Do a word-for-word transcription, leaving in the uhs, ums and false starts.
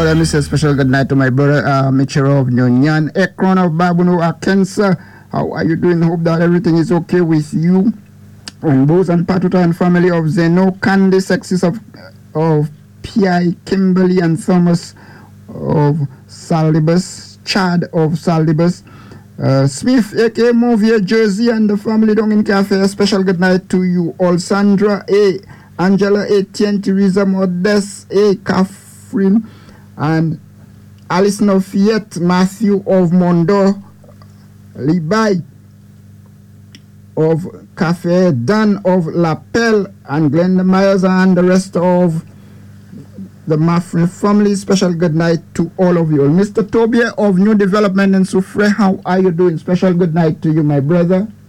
let me say a special good night to my brother, uh, Michiro of Nyonyan, Ekron of Babuno, Akensa. How are you doing? Hope that everything is okay with you. And Bose and Patuta and family of Zeno, Candy, Sexes of, of P I, Kimberly and Thomas of Saldibus, Chad of Saldibus, uh, Smith, A K Movie, Jersey, and the family down in Cafe. A special good night to you all. Sandra A, Angela Etienne, Teresa Modest A, Catherine, and Alice Nofiet, Matthew of Mondo, Libai of Cafe, Dan of Lapel, and Glenda Myers, and the rest of the Maffrin family. Special good night to all of you. Mister Tobia of New Development in Soufrière, how are you doing? Special good night to you, my brother.